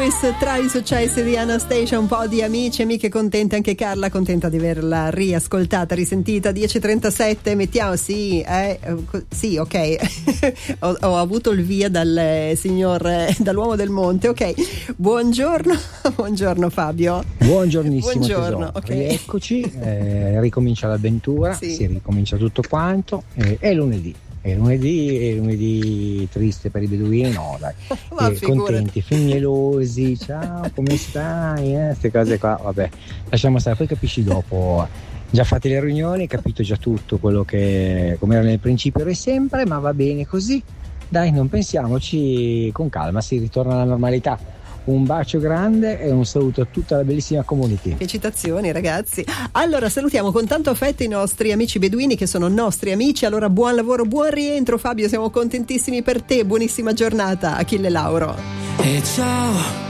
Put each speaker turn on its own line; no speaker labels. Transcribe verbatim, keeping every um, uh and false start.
Paradise, tra i successi di Anastasia, un po' di amici, amiche contente, anche Carla contenta di averla riascoltata, risentita. Dieci e trentasette, mettiamo, sì, eh, sì, ok. ho, ho avuto il via dal signor, dall'uomo del monte, ok. Buongiorno, buongiorno Fabio.
Buongiornissimo.
Buongiorno, ok.
Eccoci, eh, ricomincia l'avventura, sì. Si ricomincia tutto quanto, eh, è lunedì. È lunedì, è lunedì triste per i beduini, no dai, eh, contenti, fignelosi, ciao, come stai, eh? Queste cose qua, vabbè, lasciamo stare, poi capisci dopo, già fate le riunioni, capito già tutto quello che, come era nel principio e sempre, ma va bene così, dai, non pensiamoci, con calma, si ritorna alla normalità. Un bacio grande e un saluto a tutta la bellissima community.
Felicitazioni ragazzi. Allora salutiamo con tanto affetto i nostri amici beduini che sono nostri amici. Allora buon lavoro, buon rientro Fabio, siamo contentissimi per te, buonissima giornata. Achille Lauro.
E ciao